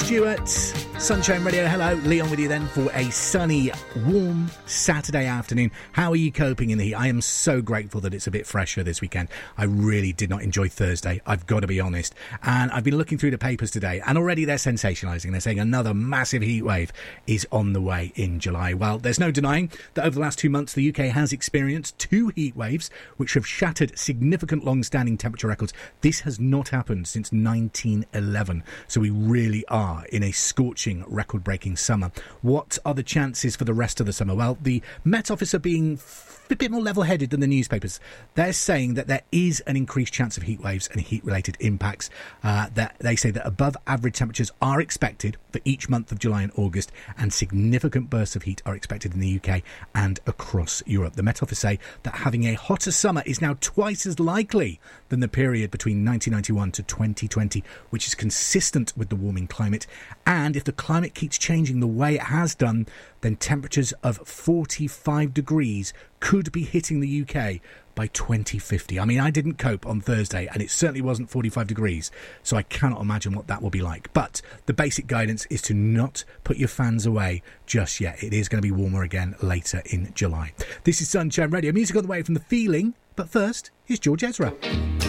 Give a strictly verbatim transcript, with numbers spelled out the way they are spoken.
Stewart, Sunshine Radio. Hello, Leon with you then for a sunny, warm Saturday afternoon. How are you coping in the heat? I am so grateful that it's a bit fresher this weekend. I really did not enjoy Thursday, I've got to be honest. And I've been looking through the papers today, and already they're sensationalising. They're saying another massive heat wave is on the way in July. Well, there's no denying that over the last two months, the U K has experienced two heat waves, which have shattered significant long-standing temperature records. This has not happened since nineteen eleven. So we really are in a scorching, record-breaking summer. What are the chances for the rest of the summer? Well, the Met Office are being a bit more level-headed than the newspapers. They're saying that there is an increased chance of heat waves and heat-related impacts. Uh, that they say that above-average temperatures are expected for each month of July and August, and significant bursts of heat are expected in the U K and across Europe. The Met Office say that having a hotter summer is now twice as likely than the period between nineteen ninety-one to twenty twenty, which is consistent with the warming climate. And if the climate keeps changing the way it has done, then temperatures of forty-five degrees could be hitting the U K by twenty fifty. I mean, I didn't cope on Thursday, and it certainly wasn't forty-five degrees, so I cannot imagine what that will be like. But the basic guidance is to not put your fans away just yet. It is going to be warmer again later in July. This is Sunshine Radio. Music on the way from The Feeling, but first, here's George Ezra.